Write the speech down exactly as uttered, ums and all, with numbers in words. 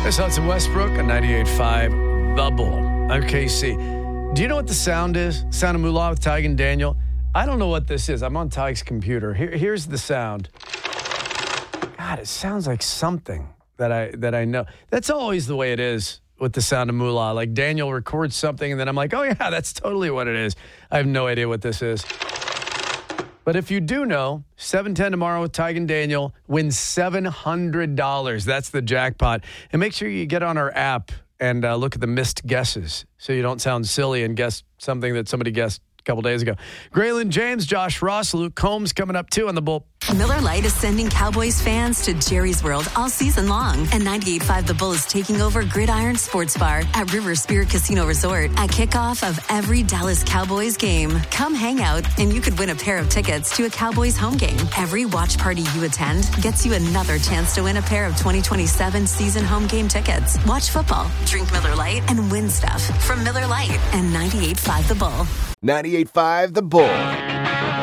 This is Westbrook on ninety-eight point five The Bull. I'm K C. Do you know what the sound is? Sound of Moolah with Tig and Daniel? I don't know what this is. I'm on Tig's computer. Here, here's the sound. God, it sounds like something that I that I know. That's always the way it is with the sound of Moolah. Like Daniel records something, and then I'm like, oh, yeah, that's totally what it is. I have no idea what this is. But if you do know, seven ten tomorrow with Tig and Daniel, win seven hundred dollars. That's the jackpot. And make sure you get on our app and uh, look at the missed guesses so you don't sound silly and guess something that somebody guessed a couple days ago. Graylin James, Josh Ross, Luke Combs coming up too on the Bull. Miller Lite is sending Cowboys fans to Jerry's World all season long. And ninety-eight point five The Bull is taking over Gridiron Sports Bar at River Spirit Casino Resort at kickoff of every Dallas Cowboys game. Come hang out and you could win a pair of tickets to a Cowboys home game. Every watch party you attend gets you another chance to win a pair of twenty twenty-seven season home game tickets. Watch football, drink Miller Lite, and win stuff from Miller Lite and ninety-eight point five The Bull. ninety-eight point five The Bull.